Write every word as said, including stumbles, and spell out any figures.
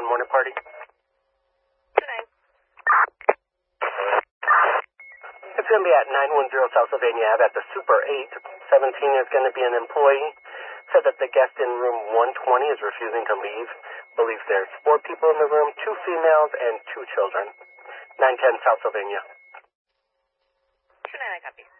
morning party? Good name. It's going to be at nine one zero South Sylvania Ave at the Super eight. seventeen is going to be an employee. Said that the guest in room one twenty is refusing to leave. Believes there's four people in the room, two females and two children. nine ten South Sylvania. two nine, I copy.